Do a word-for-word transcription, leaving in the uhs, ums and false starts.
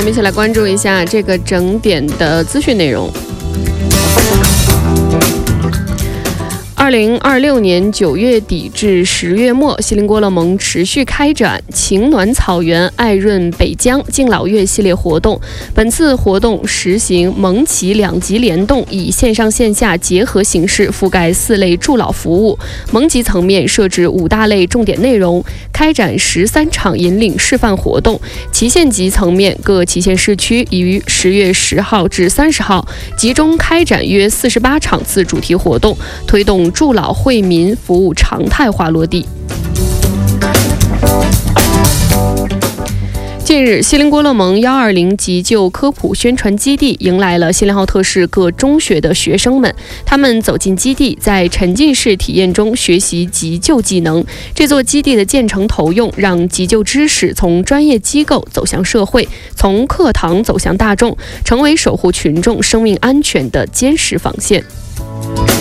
我们一起来关注一下这个整点的资讯内容。二零二六年九月底至十月末，锡林郭勒盟持续开展晴暖草原、爱润北疆、敬老月系列活动。本次活动实行盟旗两级联动，以线上线下结合形式覆盖四类助老服务。盟级层面设置五大类重点内容，开展十三场引领示范活动。旗县级层面，各旗县市区已于十月十号至三十号集中开展约四十八场次主题活动，推动助老惠民服务常态化落地。近日，锡林郭勒盟幺二零急救科普宣传基地迎来了锡林浩特市各中学的学生们。他们走进基地，在沉浸式体验中学习急救技能。这座基地的建成投用，让急救知识从专业机构走向社会，从课堂走向大众，成为守护群众生命安全的坚实防线。